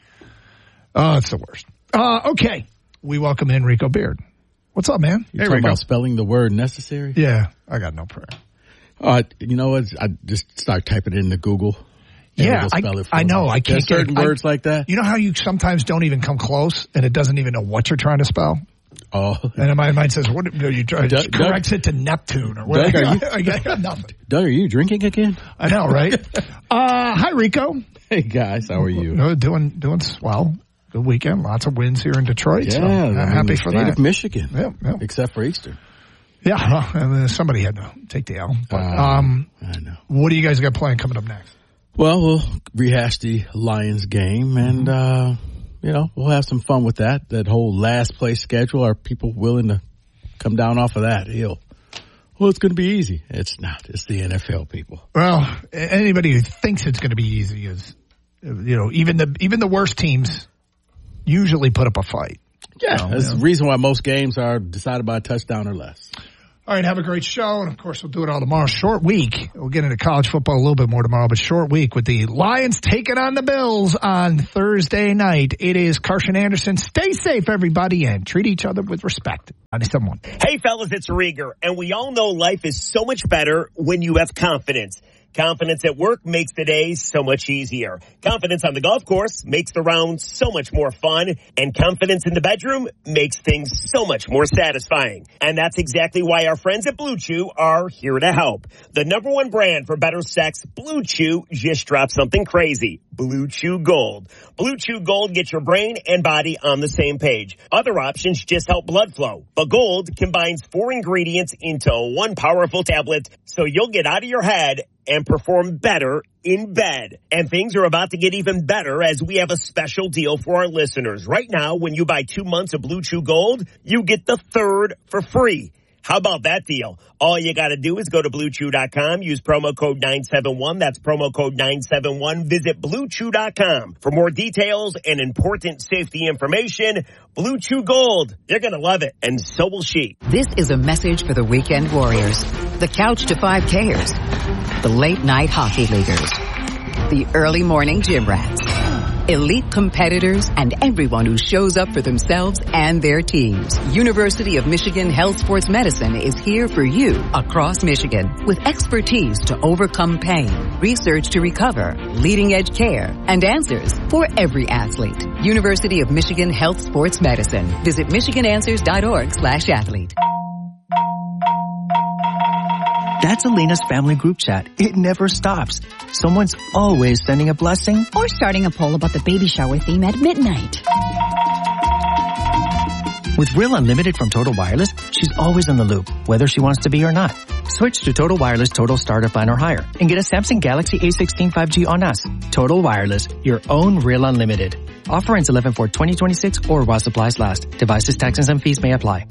Oh, it's the worst. Uh, okay, we welcome in Rico Beard. What's up, man? You're hey, talking Rico. About spelling the word necessary? Yeah, I got no prayer. Uh, you know what? I just start typing it into Google. Yeah, I, I know. I can't There's get certain it. words I, like that. You know how you sometimes don't even come close, and it doesn't even know what you're trying to spell. Oh, and my mind says, "What are you trying?" Doug, corrects Doug, it to Neptune or whatever. Doug, are you, I got nothing. Doug, are you drinking again? I know, right? uh, hi, Rico. Hey guys, how are you? Uh, doing doing swell. Good weekend. Lots of wins here in Detroit. Yeah, so, uh, I mean, happy for state that. Of Michigan, yeah, yeah. except for Easter. Yeah, well, and then somebody had to take the L. But, uh, um, I know. What do you guys got planned coming up next? Well, we'll rehash the Lions game, and uh, you know we'll have some fun with that. That whole last place schedule. Are people willing to come down off of that hill? Well, it's going to be easy. It's not. It's the N F L, people. Well, anybody who thinks it's going to be easy is, you know, even the even the worst teams usually put up a fight. Yeah, so, that's you know. the reason why most games are decided by a touchdown or less. All right, have a great show, and of course we'll do it all tomorrow. Short week. We'll get into college football a little bit more tomorrow, but short week with the Lions taking on the Bills on Thursday night. It is Carson Anderson. Stay safe, everybody, and treat each other with respect. ninety-seven point one. Hey, fellas, it's Rieger, and we all know life is so much better when you have confidence. Confidence at work makes the day so much easier. Confidence on the golf course makes the round so much more fun. And confidence in the bedroom makes things so much more satisfying. And that's exactly why our friends at Blue Chew are here to help. The number one brand for better sex, Blue Chew, just dropped something crazy. Blue Chew Gold. Blue Chew Gold gets your brain and body on the same page. Other options just help blood flow. But Gold combines four ingredients into one powerful tablet so you'll get out of your head and perform better in bed. And things are about to get even better as we have a special deal for our listeners. Right now, when you buy two months of Blue Chew Gold, you get the third for free. How about that deal? All you got to do is go to blue chew dot com, use promo code nine seven one. That's promo code nine seven one. Visit blue chew dot com for more details and important safety information. Blue Chew Gold. You're going to love it, and so will she. This is a message for the weekend warriors, the couch to five Kers, the late night hockey leaguers, the early morning gym rats, elite competitors, and everyone who shows up for themselves and their teams. University of Michigan Health Sports Medicine is here for you across Michigan with expertise to overcome pain, research to recover, leading-edge care, and answers for every athlete. University of Michigan Health Sports Medicine. Visit michigan answers dot org slash athlete. That's Alina's family group chat. It never stops. Someone's always sending a blessing or starting a poll about the baby shower theme at midnight. With Real Unlimited from Total Wireless, she's always in the loop, whether she wants to be or not. Switch to Total Wireless Total Starter Plan or higher and get a Samsung Galaxy A sixteen five G on us. Total Wireless, your own Real Unlimited. Offer ends eleven four twenty twenty-six or while supplies last. Devices, taxes, and fees may apply.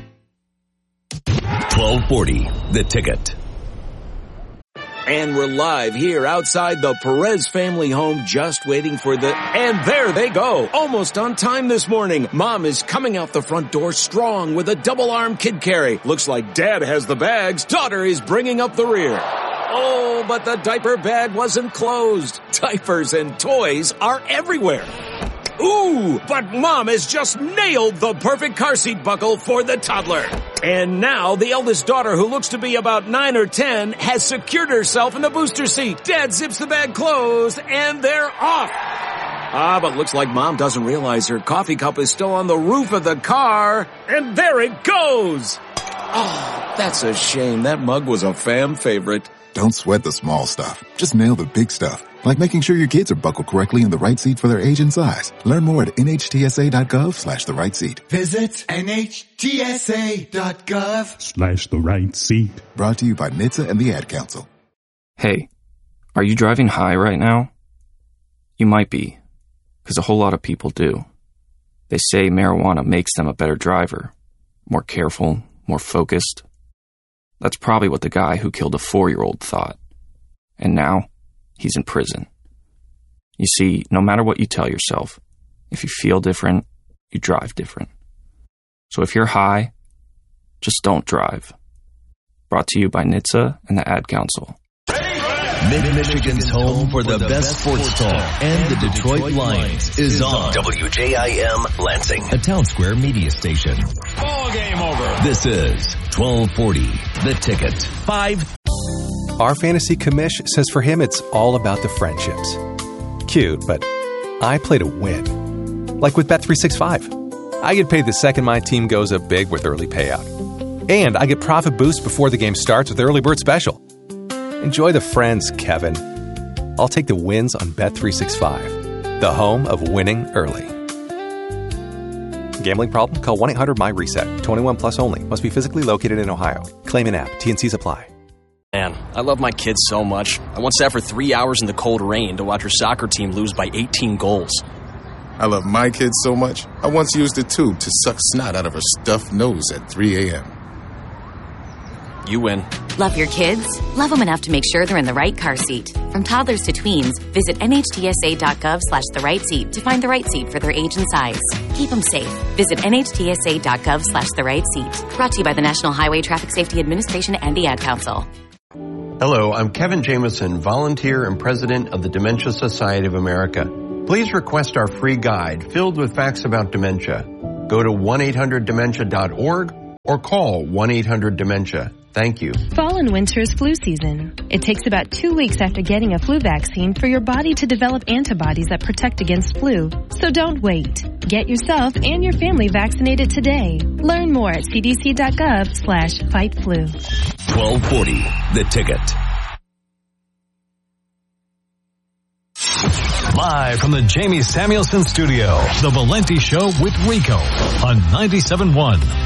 twelve forty, The Ticket. And we're live here outside the Perez family home, just waiting for the... And there they go! Almost on time this morning. Mom is coming out the front door strong with a double-arm kid carry. Looks like Dad has the bags. Daughter is bringing up the rear. Oh, but the diaper bag wasn't closed. Diapers and toys are everywhere. Ooh, but Mom has just nailed the perfect car seat buckle for the toddler. And now the eldest daughter, who looks to be about nine or ten, has secured herself in the booster seat. Dad zips the bag closed, and they're off. Ah, but looks like Mom doesn't realize her coffee cup is still on the roof of the car, and there it goes. Oh, that's a shame. That mug was a fan favorite. Don't sweat the small stuff. Just nail the big stuff. Like making sure your kids are buckled correctly in the right seat for their age and size. Learn more at nhtsa.gov slash the right seat. Visit nhtsa.gov Slash the right seat. Brought to you by N H T S A and the Ad Council. Hey, are you driving high right now? You might be, because a whole lot of people do. They say marijuana makes them a better driver, more careful, more focused. That's probably what the guy who killed a four-year-old thought. And now, he's in prison. You see, no matter what you tell yourself, if you feel different, you drive different. So if you're high, just don't drive. Brought to you by N H T S A and the Ad Council. Mid-Michigan's home for the best sports talk and the Detroit Lions is on W J I M Lansing, a Town Square media station. Ball game over. This is twelve forty, The Ticket. Five. Our fantasy commish says for him it's all about the friendships. Cute, but I play to win. Like with Bet three sixty-five. I get paid the second my team goes up big with early payout. And I get profit boost before the game starts with Early Bird Special. Enjoy the friends, Kevin. I'll take the wins on Bet three sixty-five, the home of winning early. Gambling problem? Call one eight hundred my reset. twenty-one plus only. Must be physically located in Ohio. Claim in app. T N Cs apply. Man, I love my kids so much. I once sat for three hours in the cold rain to watch her soccer team lose by eighteen goals. I love my kids so much, I once used a tube to suck snot out of her stuffed nose at three a.m. You win. Love your kids? Love them enough to make sure they're in the right car seat. From toddlers to tweens, visit nhtsa.gov slash the right seat to find the right seat for their age and size. Keep them safe. Visit nhtsa.gov slash the right seat. Brought to you by the National Highway Traffic Safety Administration and the Ad Council. Hello, I'm Kevin Jameson, volunteer and president of the Dementia Society of America. Please request our free guide filled with facts about dementia. Go to one eight hundred dementia dot org or call one eight hundred dementia. Thank you. Fall and winter is flu season. It takes about two weeks after getting a flu vaccine for your body to develop antibodies that protect against flu. So don't wait. Get yourself and your family vaccinated today. Learn more at cdc.gov slash fight flu. twelve forty, The Ticket. Live from the Jamie Samuelson Studio, The Valenti Show with Rico on ninety-seven point one.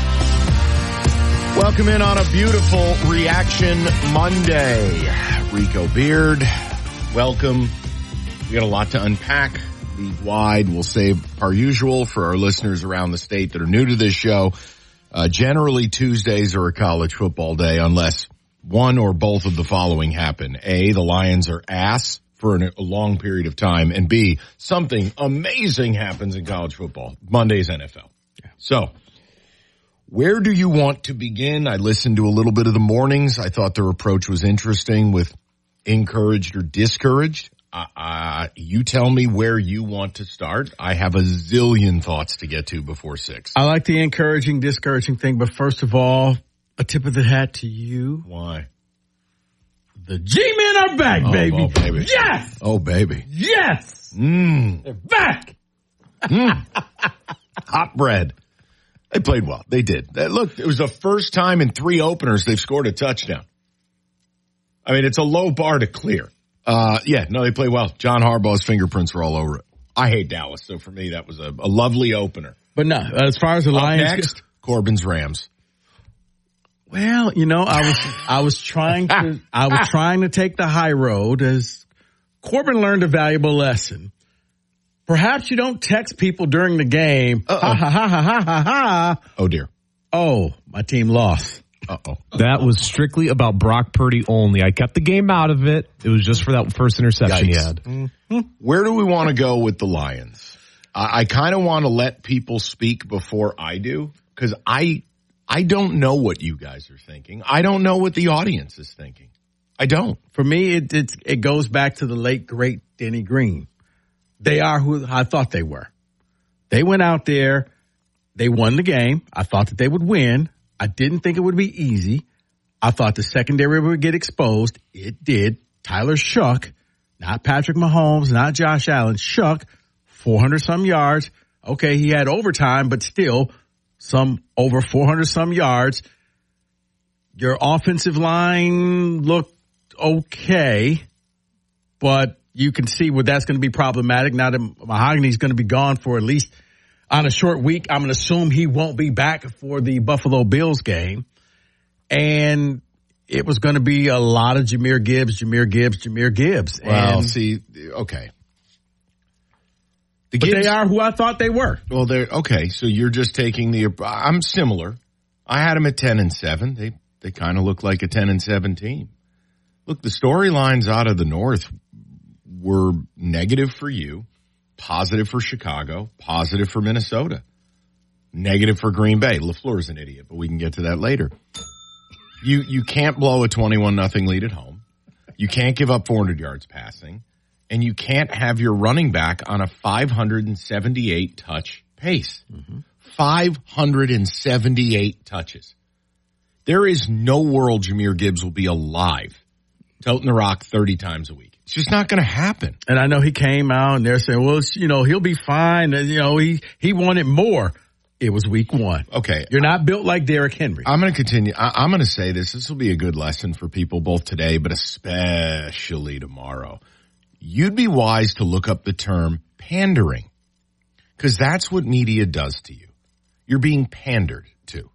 Welcome in on a beautiful Reaction Monday. Rico Beard, welcome. We got a lot to unpack. League-wide, we'll save our usual for our listeners around the state that are new to this show. Uh, generally, Tuesdays are a college football day unless one or both of the following happen. A, the Lions are ass for an, a long period of time, and B, something amazing happens in college football. Monday's N F L. Yeah. So, where do you want to begin? I listened to a little bit of the mornings. I thought their approach was interesting with encouraged or discouraged. Uh, uh, you tell me where you want to start. I have a zillion thoughts to get to before six. I like the encouraging, discouraging thing, but first of all, a tip of the hat to you. Why? The G-Men are back, oh, baby. Oh, baby. Yes! Oh, baby. Yes! Mmm. They're back! Mm. Hot bread. They played well. They did. Look, it was the first time in three openers they've scored a touchdown. I mean, it's a low bar to clear. Uh, yeah, no, they played well. John Harbaugh's fingerprints were all over it. I hate Dallas, so for me, that was a, a lovely opener. But no, as far as the Up Lions, next, Corbin's Rams. Well, you know, I was I was trying to I was trying to take the high road as Corbin learned a valuable lesson. Perhaps you don't text people during the game. Ha ha ha ha ha ha ha. Oh dear. Oh, my team lost. Uh-oh. That was strictly about Brock Purdy only. I kept the game out of it. It was just for that first interception Yikes. he had. Mm-hmm. Where do we want to go with the Lions? I, I kind of want to let people speak before I do, because I I don't know what you guys are thinking. I don't know what the audience is thinking. I don't. For me, it it, it goes back to the late, great Denny Green. They are who I thought they were. They went out there. They won the game. I thought that they would win. I didn't think it would be easy. I thought the secondary would get exposed. It did. Tyler Shough, not Patrick Mahomes, not Josh Allen, Shough, four hundred some yards. Okay, he had overtime, but still some over four hundred some yards. Your offensive line looked okay, but you can see where that's going to be problematic. Now that Mahogany's going to be gone for at least on a short week, I'm going to assume he won't be back for the Buffalo Bills game. And it was going to be a lot of Jahmyr Gibbs, Jahmyr Gibbs, Jahmyr Gibbs. Well, and, see, okay. The but Gibbs, they are who I thought they were. Well, they're okay. So you're just taking the. I'm similar. I had them at ten and seven. They they kind of look like a ten and seven team. Look, the storylines out of the North were negative for you, positive for Chicago, positive for Minnesota, negative for Green Bay. LaFleur's an idiot, but we can get to that later. You you can't blow a twenty-one nothing lead at home. You can't give up four hundred yards passing. And you can't have your running back on a five hundred seventy-eight touch pace. Mm-hmm. five hundred seventy-eight touches. There is no world Jahmyr Gibbs will be alive toting the rock thirty times a week. It's just not going to happen. And I know he came out and they're saying, well, it's, you know, he'll be fine. And, you know, he, he wanted more. It was week one. Okay. You're not built like Derrick Henry. I'm going to continue. I, I'm going to say this. This will be a good lesson for people both today, but especially tomorrow. You'd be wise to look up the term pandering, because that's what media does to you. You're being pandered to.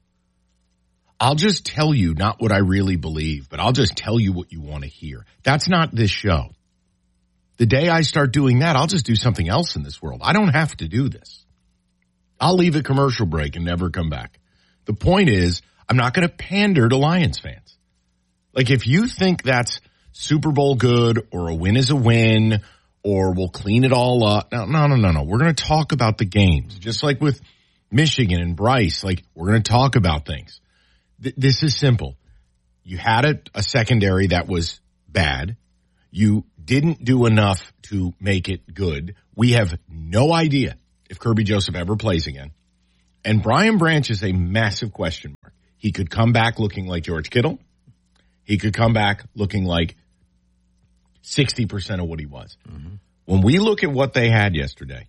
I'll just tell you not what I really believe, but I'll just tell you what you want to hear. That's not this show. The day I start doing that, I'll just do something else in this world. I don't have to do this. I'll leave a commercial break and never come back. The point is, I'm not going to pander to Lions fans. Like, if you think that's Super Bowl good or a win is a win or we'll clean it all up. No, no, no, no, no. We're going to talk about the games. Just like with Michigan and Bryce, like we're going to talk about things. Th- this is simple. You had a, a secondary that was bad. You didn't do enough to make it good. We have no idea if Kirby Joseph ever plays again. And Brian Branch is a massive question mark. He could come back looking like George Kittle. He could come back looking like sixty percent of what he was. Mm-hmm. When we look at what they had yesterday,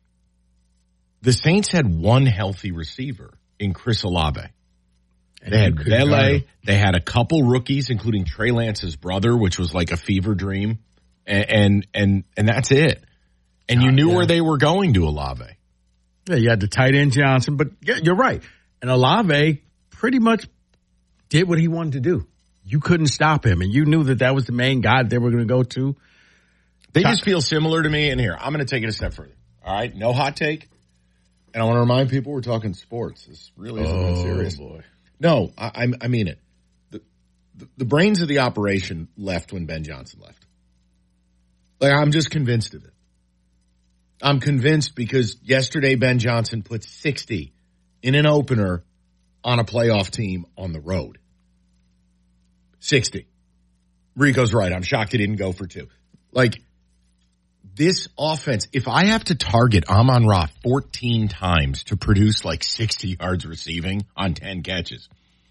the Saints had one healthy receiver in Chris Olave. And they had Vele. They had a couple rookies, including Trey Lance's brother, which was like a fever dream. And and and, and that's it. And you knew yeah. where they were going to Olave. Yeah, you had the tight end Johnson, but yeah, you're right. And Olave pretty much did what he wanted to do. You couldn't stop him, and you knew that that was the main guy they were going to go to. They just feel similar to me. And here, I'm going to take it a step further. All right, no hot take. And I want to remind people we're talking sports. This really isn't oh, that serious. Boy. No, I, I mean it. The, the, the brains of the operation left when Ben Johnson left. Like, I'm just convinced of it. I'm convinced because yesterday Ben Johnson put sixty in an opener on a playoff team on the road. sixty. Rico's right. I'm shocked he didn't go for two. Like, this offense, if I have to target Amon-Ra fourteen times to produce like sixty yards receiving on ten catches,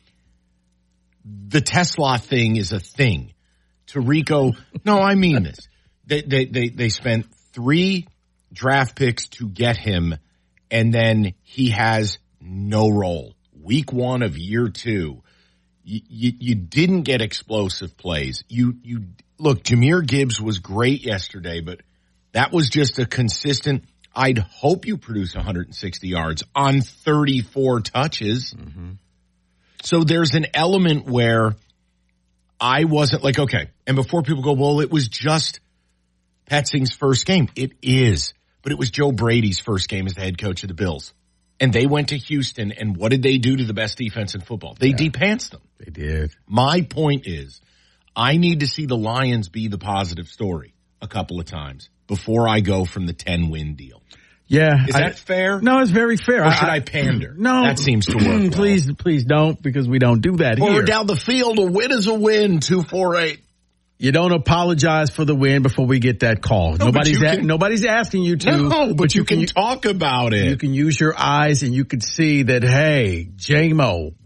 the Tesla thing is a thing. To Rico, no, I mean this. They, they, they, they spent three draft picks to get him, and then he has no role. Week one of year two. You, you, you didn't get explosive plays. You, you look, Jahmyr Gibbs was great yesterday, but that was just a consistent. I'd hope you produce one hundred sixty yards on thirty-four touches. Mm-hmm. So there's an element where I wasn't like, okay. And before people go, well, it was just Petzing's first game. It is, but it was Joe Brady's first game as the head coach of the Bills. And they went to Houston, and what did they do to the best defense in football? They yeah, de-pantsed them. They did. My point is, I need to see the Lions be the positive story a couple of times before I go from the ten-win deal. Yeah. Is I, that fair? No, it's very fair. Or should I, I pander? No. That seems to work. Please, well. please don't, because we don't do that or here. Or down the field, a win is a win, two four eight. You don't apologize for the win before we get that call. No, nobody's can, a, nobody's asking you to. No, but, but you, you can, can talk about it. You can use your eyes and you can see that, hey, J-Mo,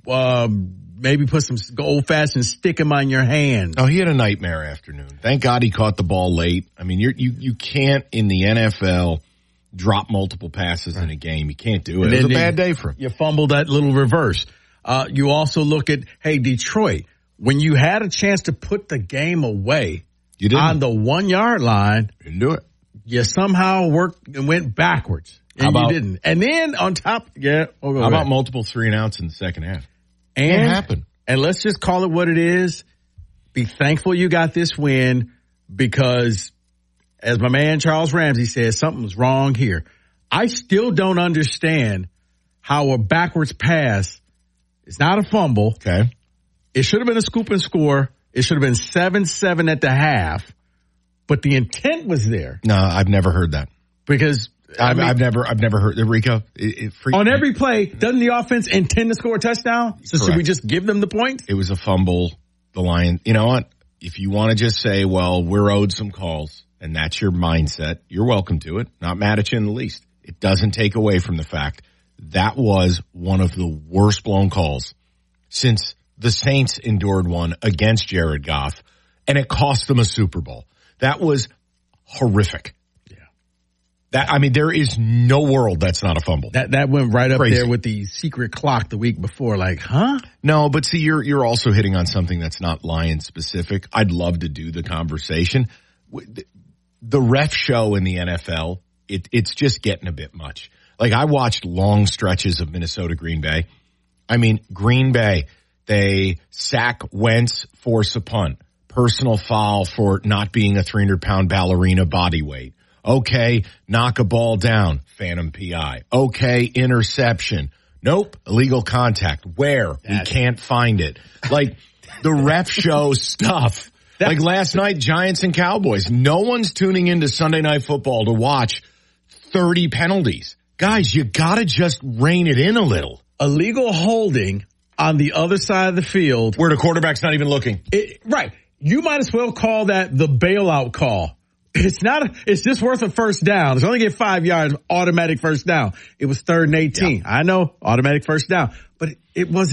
uh, maybe put some old-fashioned stick 'em on your hand. Oh, he had a nightmare afternoon. Thank God he caught the ball late. I mean, you're, you you can't in the N F L drop multiple passes right. in a game. You can't do it. It was a bad day for him. You fumbled that little reverse. Uh, you also look at, hey, Detroit, when you had a chance to put the game away you didn't. on the one-yard line, you didn't do it. You somehow worked and went backwards. And How about, you didn't. And then on top, yeah. Oh, how about multiple three and outs in the second half? And, it happened. And let's just call it what it is. Be thankful you got this win because, as my man Charles Ramsey says, something's wrong here. I still don't understand how a backwards pass is not a fumble. Okay. It should have been a scoop and score. It should have been seven seven at the half. But the intent was there. No, I've never heard that. Because I've, I mean, I've never, I've never heard Rico. It, it freaked on me. every play, doesn't the offense intend to score a touchdown? So Correct. Should we just give them the point? It was a fumble. The Lions, you know what? If you want to just say, well, we're owed some calls, and that's your mindset, you're welcome to it. Not mad at you in the least. It doesn't take away from the fact that was one of the worst blown calls since the Saints endured one against Jared Goff, and it cost them a Super Bowl. That was horrific. Yeah. That, I mean, there is no world that's not a fumble. That that went right up Crazy. there with the secret clock the week before. Like, huh? No, but see, you're you're also hitting on something that's not Lions specific. I'd love to do the conversation. The ref show in the N F L, it, it's just getting a bit much. Like, I watched long stretches of Minnesota Green Bay. I mean, Green Bay, they sack Wentz, force a punt. Personal foul for not being a three hundred pound ballerina body weight. Okay, knock a ball down, phantom P I. Okay, interception. Nope, illegal contact. Where? That's we can't find it. Like, the ref show stuff. Like last night, Giants and Cowboys. No one's tuning into Sunday Night Football to watch thirty penalties. Guys, you gotta just rein it in a little. Illegal holding on the other side of the field. Where the quarterback's not even looking. It, right. You might as well call that the bailout call. It's not, a, it's just worth a first down. It's only get five yards, automatic first down. It was third and eighteen. Yeah. I know, automatic first down, but it, it wasn't.